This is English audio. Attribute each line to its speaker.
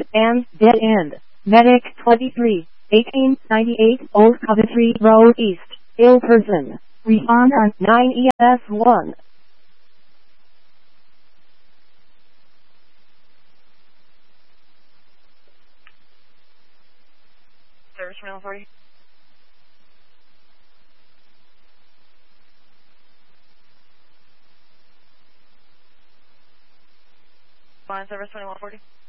Speaker 1: and dead end. Medic 23, 1898, Old Coventry Road East, ill person. Respond on 9ES1.
Speaker 2: Service rental 40. Line service 2140.